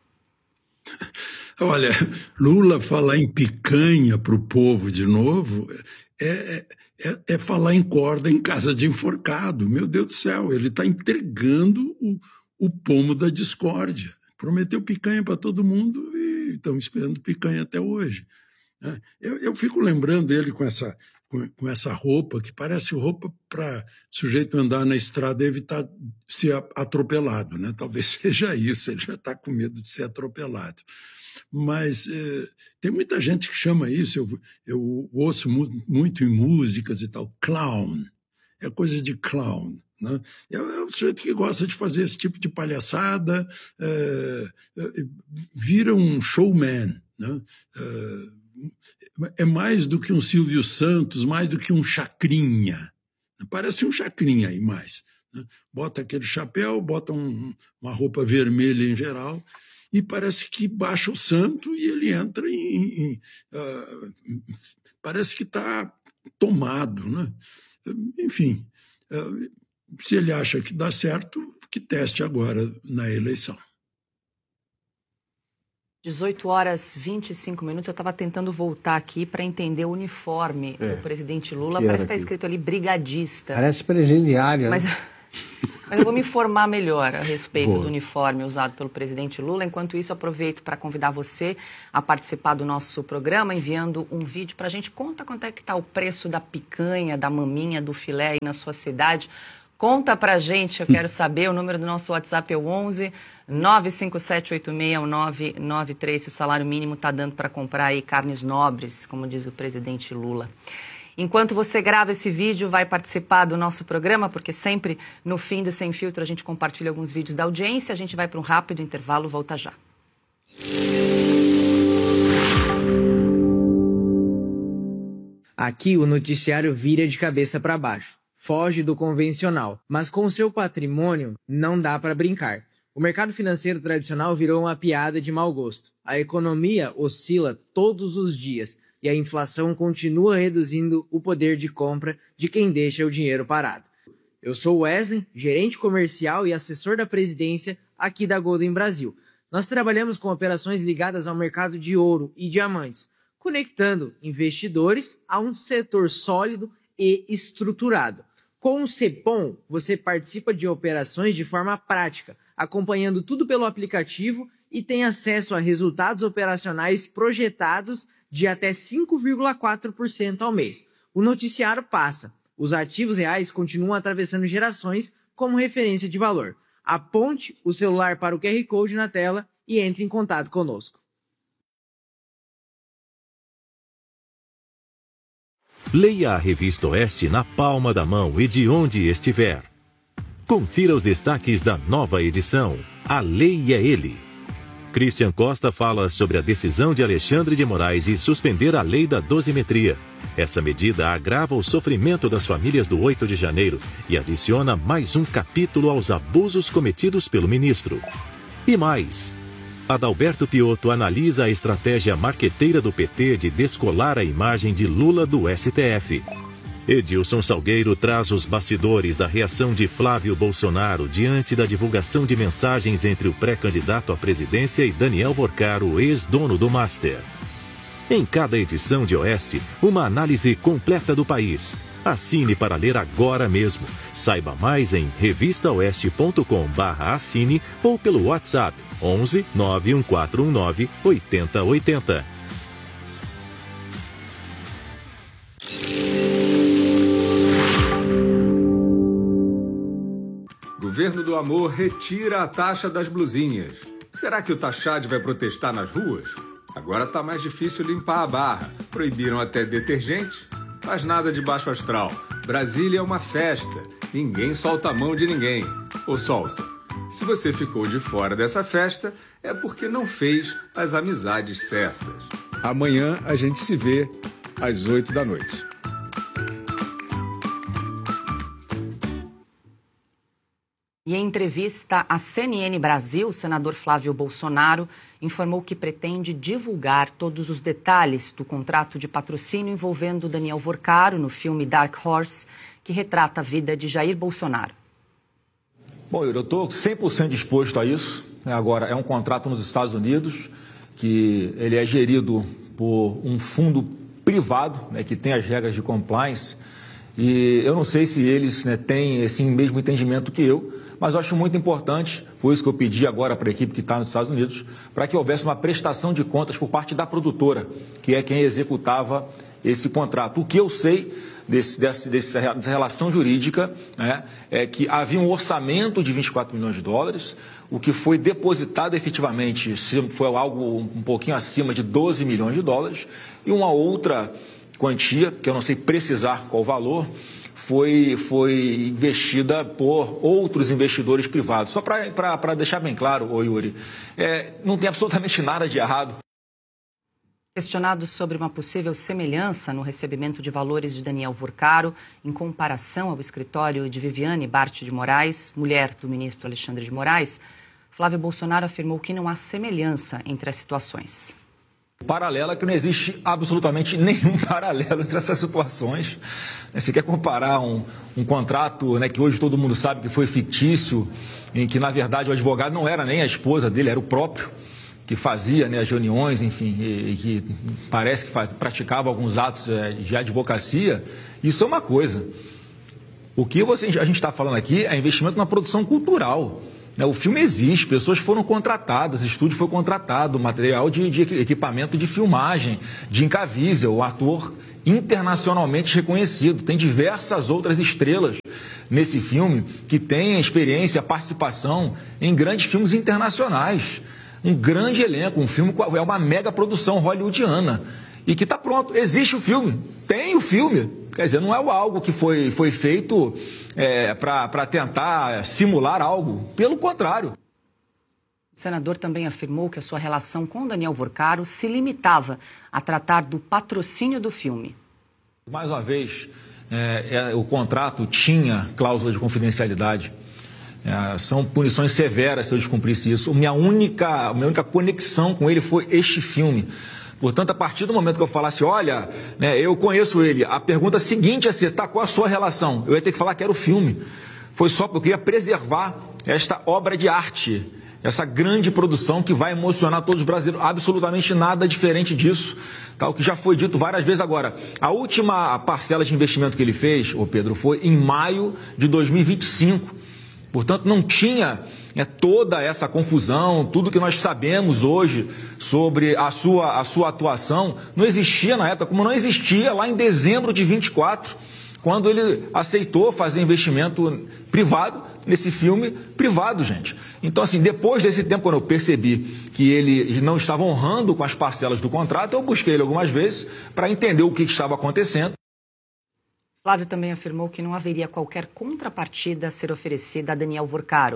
Olha, Lula falar em picanha para o povo de novo é... é... É, é falar em corda em casa de enforcado. Meu Deus do céu, ele está entregando o, o pomo da discórdia. Prometeu picanha para todo mundo e estão esperando picanha até hoje. Eu, eu fico lembrando ele com essa, com, com essa roupa, que parece roupa para sujeito andar na estrada e evitar ser atropelado. Né? Talvez seja isso, ele já está com medo de ser atropelado. Mas é, tem muita gente que chama isso, eu, eu ouço mu muito em músicas e tal, clown, é coisa de clown. Né? É, é um sujeito que gosta de fazer esse tipo de palhaçada, é, é, vira um showman. Né? É, é mais do que um Silvio Santos, mais do que um chacrinha. Parece um chacrinha aí mais. Né? Bota aquele chapéu, bota um, uma roupa vermelha em geral, e parece que baixa o santo e ele entra em... em uh, parece que está tomado, né? Enfim, uh, se ele acha que dá certo, que teste agora na eleição. dezoito horas e vinte e cinco minutos, eu estava tentando voltar aqui para entender o uniforme é, do presidente Lula. Parece que está escrito ali brigadista. Parece presidiário. Mas... Né? Mas eu vou me informar melhor a respeito Boa. do uniforme usado pelo presidente Lula. Enquanto isso, aproveito para convidar você a participar do nosso programa, enviando um vídeo para a gente. Conta quanto é que está o preço da picanha, da maminha, do filé aí na sua cidade. Conta pra gente, eu quero saber. O número do nosso WhatsApp é o onze nove cinco sete oito seis nove nove três. Se o salário mínimo está dando para comprar aí carnes nobres, como diz o presidente Lula. Enquanto você grava esse vídeo, vai participar do nosso programa, porque sempre no fim do Sem Filtro a gente compartilha alguns vídeos da audiência. A gente vai para um rápido intervalo, volta já. Aqui o noticiário vira de cabeça para baixo. Foge do convencional, mas com seu patrimônio não dá para brincar. O mercado financeiro tradicional virou uma piada de mau gosto. A economia oscila todos os dias e a inflação continua reduzindo o poder de compra de quem deixa o dinheiro parado. Eu sou Wesley, gerente comercial e assessor da presidência aqui da Golden Brasil. Nós trabalhamos com operações ligadas ao mercado de ouro e diamantes, conectando investidores a um setor sólido e estruturado. Com o Cepom, você participa de operações de forma prática, acompanhando tudo pelo aplicativo e tem acesso a resultados operacionais projetados de até cinco vírgula quatro por cento ao mês. O noticiário passa. Os ativos reais continuam atravessando gerações como referência de valor. Aponte o celular para o Q R Code na tela e entre em contato conosco. Leia a Revista Oeste na palma da mão e de onde estiver. Confira os destaques da nova edição. A Lei é Ele. Christian Costa fala sobre a decisão de Alexandre de Moraes de suspender a lei da dosimetria. Essa medida agrava o sofrimento das famílias do oito de janeiro e adiciona mais um capítulo aos abusos cometidos pelo ministro. E mais, Adalberto Piotto analisa a estratégia marqueteira do P T de descolar a imagem de Lula do S T F. Edilson Salgueiro traz os bastidores da reação de Flávio Bolsonaro diante da divulgação de mensagens entre o pré-candidato à presidência e Daniel Vorcaro, ex-dono do Master. Em cada edição de Oeste, uma análise completa do país. Assine para ler agora mesmo. Saiba mais em revista oeste ponto com barra assine ou pelo WhatsApp onze nove um quatro um nove oito zero oito zero. Governo do Amor retira a taxa das blusinhas. Será que o Taxade vai protestar nas ruas? Agora tá mais difícil limpar a barra. Proibiram até detergente, mas nada de baixo astral. Brasília é uma festa. Ninguém solta a mão de ninguém. Ou solta. Se você ficou de fora dessa festa, é porque não fez as amizades certas. Amanhã a gente se vê às oito da noite. E em entrevista à C N N Brasil, o senador Flávio Bolsonaro informou que pretende divulgar todos os detalhes do contrato de patrocínio envolvendo Daniel Vorcaro no filme Dark Horse, que retrata a vida de Jair Bolsonaro. Bom, eu estou cem por cento disposto a isso. Agora, é um contrato nos Estados Unidos, que ele é gerido por um fundo privado, né, que tem as regras de compliance, e eu não sei se eles, né, têm esse mesmo entendimento que eu, mas eu acho muito importante, foi isso que eu pedi agora para a equipe que está nos Estados Unidos, para que houvesse uma prestação de contas por parte da produtora, que é quem executava esse contrato. O que eu sei desse, desse, dessa relação jurídica, né, é que havia um orçamento de vinte e quatro milhões de dólares, o que foi depositado efetivamente foi algo um pouquinho acima de doze milhões de dólares, e uma outra quantia, que eu não sei precisar qual o valor, foi, foi investida por outros investidores privados. Só para deixar bem claro, ô Yuri, é, não tem absolutamente nada de errado. Questionado sobre uma possível semelhança no recebimento de valores de Daniel Vorcaro em comparação ao escritório de Viviane Bart de Moraes, mulher do ministro Alexandre de Moraes, Flávio Bolsonaro afirmou que não há semelhança entre as situações. Paralela que não existe absolutamente nenhum paralelo entre essas situações. Você quer comparar um, um contrato, né, que hoje todo mundo sabe que foi fictício, em que, na verdade, o advogado não era nem a esposa dele, era o próprio, que fazia, né, as reuniões, enfim, e, e que parece que praticava alguns atos é, de advocacia. Isso é uma coisa. O que você, a gente está falando aqui é investimento na produção cultural. Né? O filme existe, pessoas foram contratadas, estúdio foi contratado, material de, de equipamento de filmagem, de Incavizel, o ator internacionalmente reconhecido. Tem diversas outras estrelas nesse filme que têm experiência, participação em grandes filmes internacionais. Um grande elenco, um filme é uma mega produção hollywoodiana. E que está pronto, existe o filme, tem o filme. Quer dizer, não é algo que foi, foi feito é, para tentar simular algo. Pelo contrário. O senador também afirmou que a sua relação com Daniel Vorcaro se limitava a tratar do patrocínio do filme. Mais uma vez, é, é, o contrato tinha cláusula de confidencialidade. É, são punições severas se eu descumprisse isso. Minha única, minha única conexão com ele foi este filme. Portanto, a partir do momento que eu falasse, olha, né, eu conheço ele, a pergunta seguinte ia ser, tá, qual a sua relação? Eu ia ter que falar que era o filme. Foi só porque eu ia preservar esta obra de arte, essa grande produção que vai emocionar todos os brasileiros. Absolutamente nada diferente disso, tá? O que já foi dito várias vezes agora. A última parcela de investimento que ele fez, ô Pedro, foi em maio de dois mil e vinte e cinco. Portanto, não tinha é, toda essa confusão, tudo que nós sabemos hoje sobre a sua, a sua atuação, não existia na época, como não existia lá em dezembro de vinte e quatro, quando ele aceitou fazer investimento privado nesse filme privado, gente. Então, assim, depois desse tempo, quando eu percebi que ele não estava honrando com as parcelas do contrato, eu busquei ele algumas vezes para entender o que estava acontecendo. Flávio também afirmou que não haveria qualquer contrapartida a ser oferecida a Daniel Vorcaro.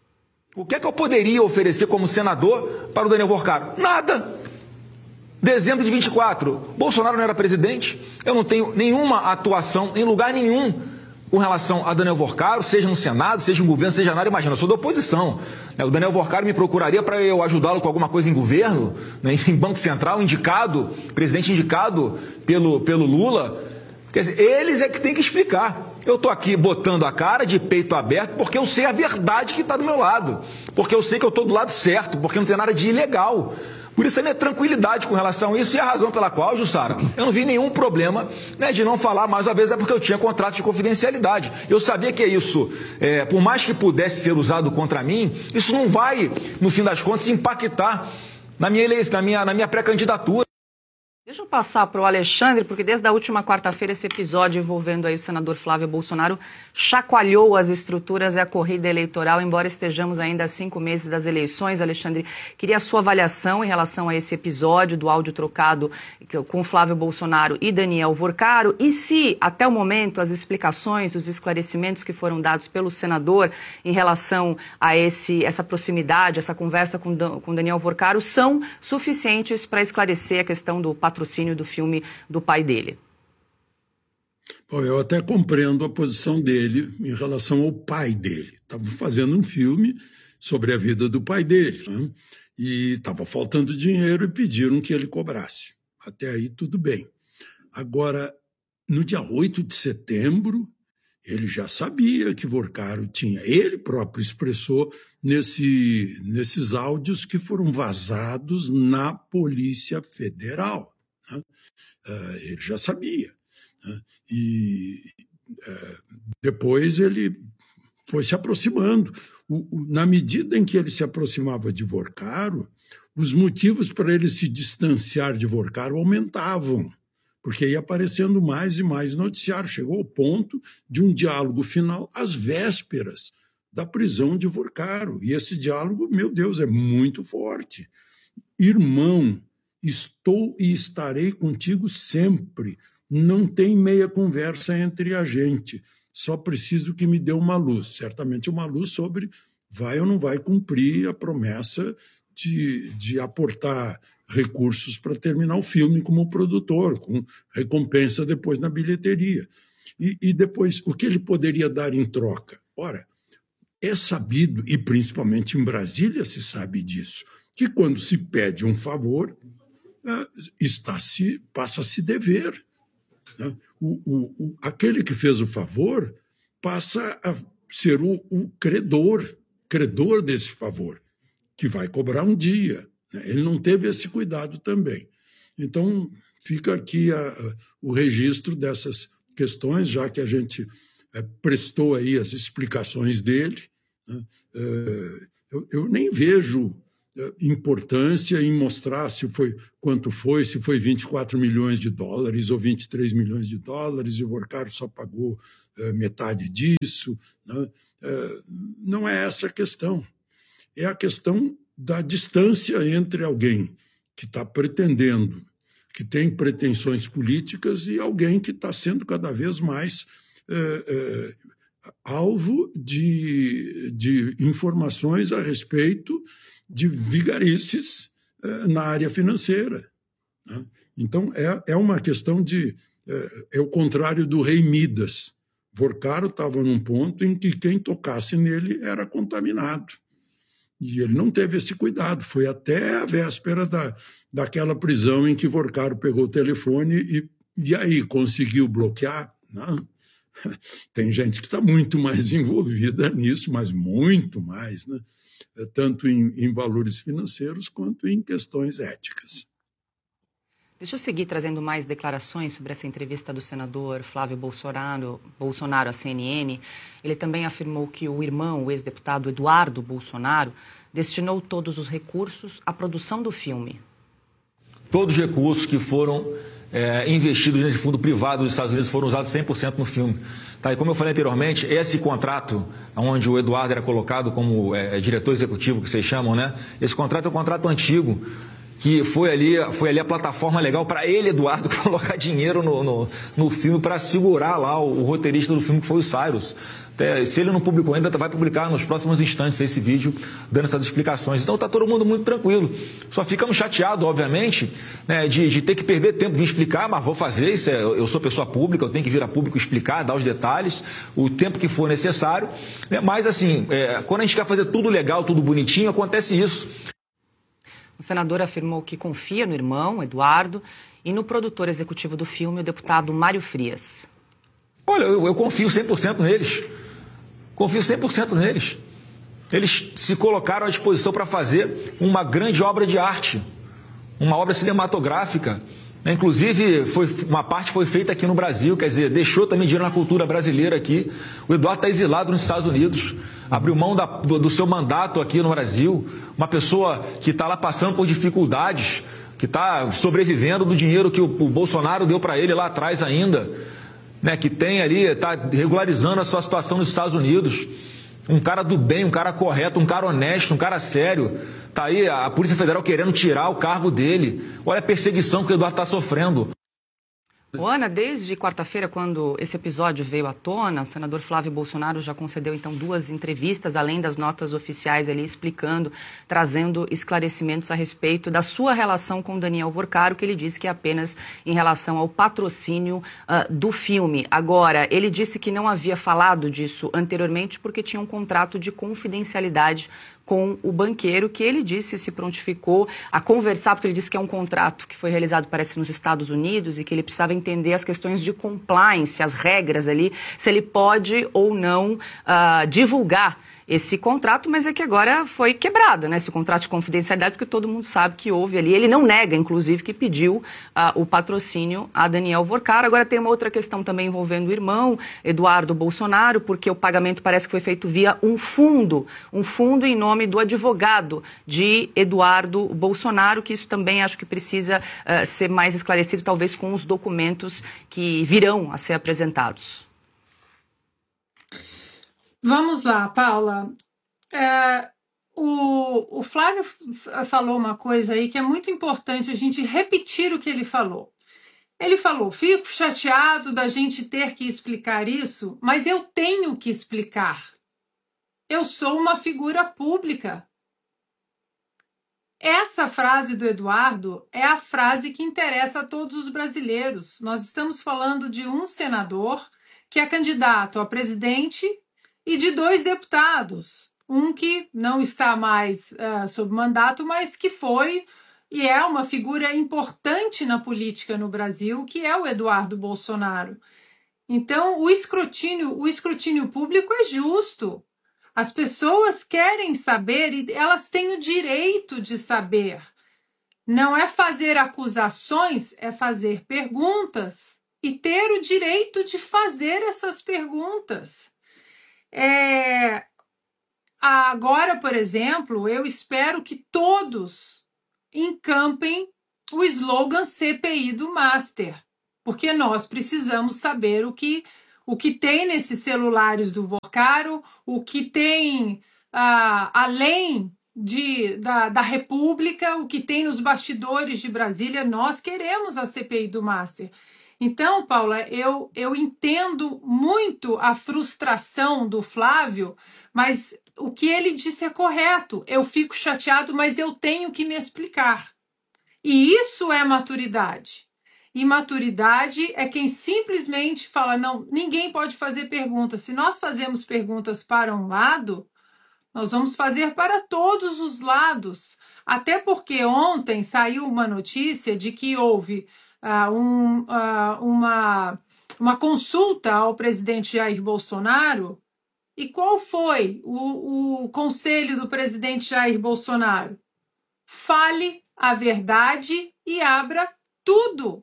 O que é que eu poderia oferecer como senador para o Daniel Vorcaro? Nada. Dezembro de vinte e quatro, Bolsonaro não era presidente, eu não tenho nenhuma atuação em lugar nenhum com relação a Daniel Vorcaro, seja no Senado, seja no governo, seja na área, imagina, eu sou da oposição. O Daniel Vorcaro me procuraria para eu ajudá-lo com alguma coisa em governo, né, em Banco Central, indicado, presidente indicado pelo, pelo Lula. Quer dizer, eles é que tem que explicar. Eu estou aqui botando a cara de peito aberto porque eu sei a verdade que está do meu lado. Porque eu sei que eu estou do lado certo, porque não tem nada de ilegal. Por isso a minha tranquilidade com relação a isso e a razão pela qual, Jussara, eu não vi nenhum problema, né, de não falar mais uma vez, é porque eu tinha contrato de confidencialidade. Eu sabia que isso, é, por mais que pudesse ser usado contra mim, isso não vai, no fim das contas, impactar na minha eleição, na minha, na minha pré-candidatura. Deixa eu passar para o Alexandre, porque desde a última quarta-feira esse episódio envolvendo aí o senador Flávio Bolsonaro chacoalhou as estruturas e a corrida eleitoral, embora estejamos ainda a cinco meses das eleições. Alexandre, queria a sua avaliação em relação a esse episódio do áudio trocado com Flávio Bolsonaro e Daniel Vorcaro, e se, até o momento, as explicações, os esclarecimentos que foram dados pelo senador em relação a esse, essa proximidade, essa conversa com, com Daniel Vorcaro são suficientes para esclarecer a questão do patrocínio patrocínio do filme do pai dele. Bom, eu até compreendo a posição dele em relação ao pai dele. Estava fazendo um filme sobre a vida do pai dele, né? E estava faltando dinheiro e pediram que ele cobrasse. Até aí tudo bem. Agora, no dia oito de setembro, ele já sabia que Vorcaro tinha. Ele próprio expressou nesse, nesses áudios que foram vazados na Polícia Federal. Uh, ele já sabia. Né? E uh, depois ele foi se aproximando. O, o, na medida em que ele se aproximava de Vorcaro, os motivos para ele se distanciar de Vorcaro aumentavam, porque ia aparecendo mais e mais noticiário. Chegou ao ponto de um diálogo final às vésperas da prisão de Vorcaro. E esse diálogo, meu Deus, é muito forte. Irmão, estou e estarei contigo sempre. Não tem meia conversa entre a gente. Só preciso que me dê uma luz. Certamente uma luz sobre vai ou não vai cumprir a promessa de, de aportar recursos para terminar o filme como produtor, com recompensa depois na bilheteria. E, e depois, o que ele poderia dar em troca? Ora, é sabido, e principalmente em Brasília se sabe disso, que quando se pede um favor, está -se, passa a se dever. Né? O, o, o, aquele que fez o favor passa a ser o, o credor, credor desse favor, que vai cobrar um dia. Né? Ele não teve esse cuidado também. Então, fica aqui a, a, o registro dessas questões, já que a gente é, prestou aí as explicações dele. Né? É, eu, eu nem vejo importância em mostrar se foi quanto foi, se foi vinte e quatro milhões de dólares ou vinte e três milhões de dólares, e o Vorcaro só pagou é, metade disso. Né? É, não é essa a questão. É a questão da distância entre alguém que está pretendendo, que tem pretensões políticas, e alguém que está sendo cada vez mais é, é, alvo de, de informações a respeito de vigarices eh, na área financeira. Né? Então, é, é uma questão de... É, é o contrário do rei Midas. Vorcaro estava num ponto em que quem tocasse nele era contaminado. E ele não teve esse cuidado. Foi até a véspera da, daquela prisão em que Vorcaro pegou o telefone e, e aí conseguiu bloquear. Não. Tem gente que está muito mais envolvida nisso, mas muito mais, né? Tanto em, em valores financeiros quanto em questões éticas. Deixa eu seguir trazendo mais declarações sobre essa entrevista do senador Flávio Bolsonaro, Bolsonaro à C N N. Ele também afirmou que o irmão, o ex-deputado Eduardo Bolsonaro, destinou todos os recursos à produção do filme. Todos os recursos que foram é, investidos nesse fundo privado dos Estados Unidos foram usados cem por cento no filme. Tá, e como eu falei anteriormente, esse contrato, onde o Eduardo era colocado como é, diretor executivo, que vocês chamam, né? Esse contrato é um contrato antigo, que foi ali, foi ali a plataforma legal para ele, Eduardo, colocar dinheiro no, no, no filme para segurar lá o, o roteirista do filme, que foi o Cyrus. Até, se ele não publicou ainda, vai publicar nos próximos instantes esse vídeo, dando essas explicações. Então está todo mundo muito tranquilo. Só ficamos chateados, obviamente, né, de, de ter que perder tempo de explicar, mas vou fazer, isso é, eu sou pessoa pública, eu tenho que vir a público explicar, dar os detalhes, o tempo que for necessário. Né, mas assim, é, quando a gente quer fazer tudo legal, tudo bonitinho, acontece isso. O senador afirmou que confia no irmão, Eduardo, e no produtor executivo do filme, o deputado Mário Frias. Olha, eu, eu confio cem por cento neles. Confio cem por cento neles. Eles se colocaram à disposição para fazer uma grande obra de arte, uma obra cinematográfica. Inclusive, foi, uma parte foi feita aqui no Brasil, quer dizer, deixou também dinheiro na cultura brasileira aqui. O Eduardo está exilado nos Estados Unidos, abriu mão da, do, do seu mandato aqui no Brasil, uma pessoa que está lá passando por dificuldades, que está sobrevivendo do dinheiro que o, o Bolsonaro deu para ele lá atrás ainda, né, que tem ali, está regularizando a sua situação nos Estados Unidos. Um cara do bem, um cara correto, um cara honesto, um cara sério. Está aí a Polícia Federal querendo tirar o cargo dele. Olha a perseguição que o Eduardo está sofrendo. Ô, Ana, desde quarta-feira, quando esse episódio veio à tona, o senador Flávio Bolsonaro já concedeu, então, duas entrevistas, além das notas oficiais ali, explicando, trazendo esclarecimentos a respeito da sua relação com Daniel Vorcaro, que ele disse que é apenas em relação ao patrocínio uh, do filme. Agora, ele disse que não havia falado disso anteriormente porque tinha um contrato de confidencialidade com o banqueiro, que ele disse se prontificou a conversar, porque ele disse que é um contrato que foi realizado, parece, nos Estados Unidos, e que ele precisava entender as questões de compliance, as regras ali, se ele pode ou não uh, divulgar esse contrato, mas é que agora foi quebrado, né, esse contrato de confidencialidade, porque todo mundo sabe que houve ali. Ele não nega, inclusive, que pediu uh, o patrocínio a Daniel Vorcaro. Agora tem uma outra questão também envolvendo o irmão, Eduardo Bolsonaro, porque o pagamento parece que foi feito via um fundo, um fundo em nome do advogado de Eduardo Bolsonaro, que isso também acho que precisa uh, ser mais esclarecido, talvez com os documentos que virão a ser apresentados. Vamos lá, Paula. É, o, o Flávio falou uma coisa aí que é muito importante a gente repetir o que ele falou. Ele falou, fico chateado da gente ter que explicar isso, mas eu tenho que explicar. Eu sou uma figura pública. Essa frase do Eduardo é a frase que interessa a todos os brasileiros. Nós estamos falando de um senador que é candidato a presidente e de dois deputados, um que não está mais uh, sob mandato, mas que foi e é uma figura importante na política no Brasil, que é o Eduardo Bolsonaro. Então, o escrutínio, o escrutínio público é justo. As pessoas querem saber e elas têm o direito de saber. Não é fazer acusações, é fazer perguntas. e ter o direito de fazer essas perguntas. É, agora, por exemplo, eu espero que todos encampem o slogan C P I do Master, porque nós precisamos saber o que, o que tem nesses celulares do Vocaro, o que tem ah, além de, da, da República, o que tem nos bastidores de Brasília. Nós queremos a C P I do Master. Então, Paula, eu, eu entendo muito a frustração do Flávio, mas o que ele disse é correto. Eu fico chateado, mas eu tenho que me explicar. E isso é maturidade. E maturidade é quem simplesmente fala, não, ninguém pode fazer perguntas. Se nós fazemos perguntas para um lado, nós vamos fazer para todos os lados. Até porque ontem saiu uma notícia de que houve uh, um, uh, uma, uma consulta ao presidente Jair Bolsonaro. E qual foi o, o conselho do presidente Jair Bolsonaro? Fale a verdade e abra tudo.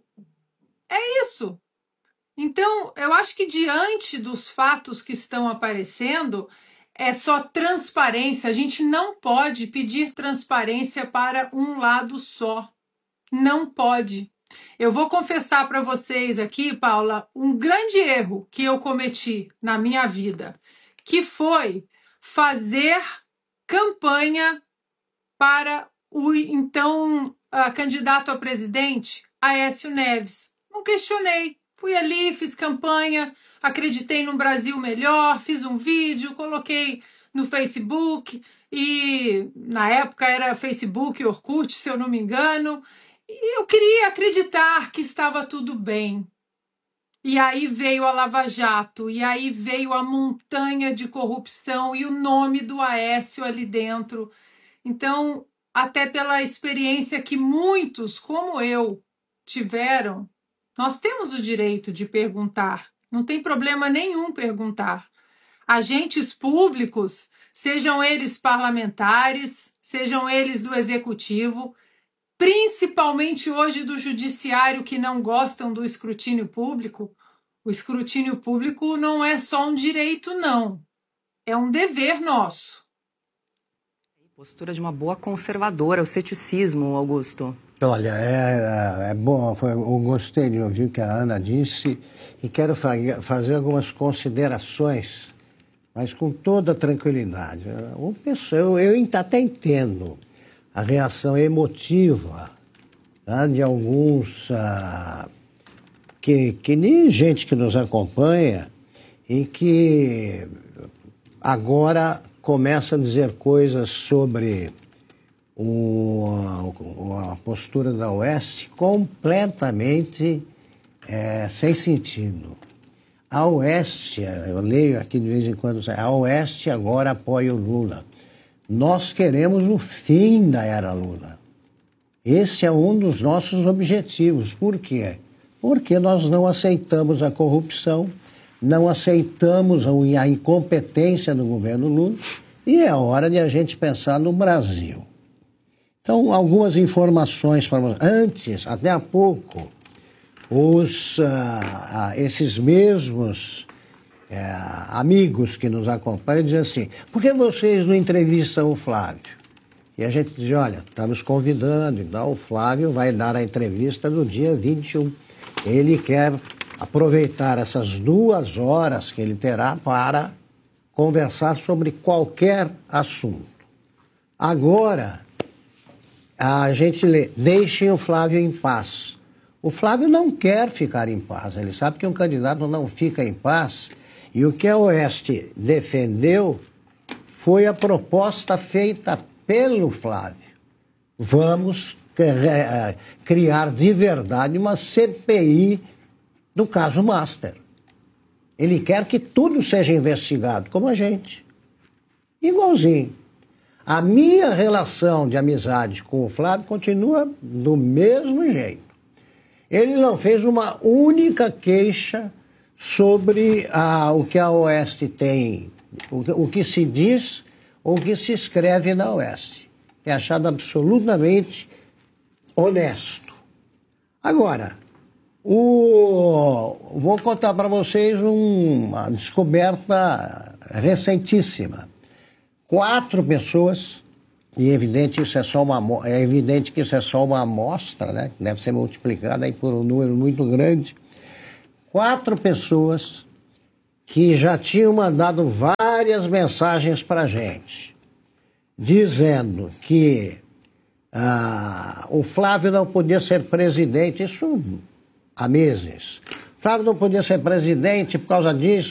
É isso. Então, eu acho que diante dos fatos que estão aparecendo, é só transparência. A gente não pode pedir transparência para um lado só. Não pode. Eu vou confessar para vocês aqui, Paula, um grande erro que eu cometi na minha vida, que foi fazer campanha para o então uh, candidato a presidente, Aécio Neves. Não questionei. Fui ali, fiz campanha, acreditei num Brasil melhor, fiz um vídeo, coloquei no Facebook, e na época era Facebook e Orkut, se eu não me engano, e eu queria acreditar que estava tudo bem. E aí veio a Lava Jato, e aí veio a montanha de corrupção e o nome do Aécio ali dentro. Então, até pela experiência que muitos, como eu, tiveram, nós temos o direito de perguntar. Não tem problema nenhum perguntar. Agentes públicos, sejam eles parlamentares, sejam eles do executivo, principalmente hoje do judiciário, que não gostam do escrutínio público, o escrutínio público não é só um direito, não. É um dever nosso. Postura de uma boa conservadora, o ceticismo, Augusto. Olha, é, é bom, foi, eu gostei de ouvir o que a Ana disse e quero fa fazer algumas considerações, mas com toda tranquilidade. Eu, eu até entendo a reação emotiva, tá, de alguns, ah, que, que nem gente que nos acompanha e que agora começa a dizer coisas sobre o, a postura da Oeste completamente é, sem sentido. A Oeste, eu leio aqui de vez em quando, a Oeste agora apoia o Lula. Nós queremos o fim da era Lula. Esse é um dos nossos objetivos. Por quê? Porque nós não aceitamos a corrupção, não aceitamos a incompetência do governo Lula e é hora de a gente pensar no Brasil. Então, algumas informações para vocês. Antes, até há pouco, os, ah, esses mesmos é, amigos que nos acompanham diziam assim, por que vocês não entrevistam o Flávio? E a gente diz, olha, estamos convidando, então o Flávio vai dar a entrevista no dia vinte e um. Ele quer aproveitar essas duas horas que ele terá para conversar sobre qualquer assunto. Agora, a gente lê, deixem o Flávio em paz. O Flávio não quer ficar em paz, ele sabe que um candidato não fica em paz, e o que a Oeste defendeu foi a proposta feita pelo Flávio. Vamos criar de verdade uma C P I do caso Master. Ele quer que tudo seja investigado, como a gente. Igualzinho. A minha relação de amizade com o Flávio continua do mesmo jeito. Ele não fez uma única queixa sobre ah, o que a Oeste tem, o, o que se diz ou o que se escreve na Oeste. É achado absolutamente honesto. Agora, O... Vou contar para vocês uma descoberta recentíssima. Quatro pessoas, e é evidente, isso é, só uma, é evidente que isso é só uma amostra, né? Deve ser multiplicada aí por um número muito grande. Quatro pessoas que já tinham mandado várias mensagens para a gente, dizendo que ah, o Flávio não podia ser presidente, isso há meses. Flávio não podia ser presidente por causa disso,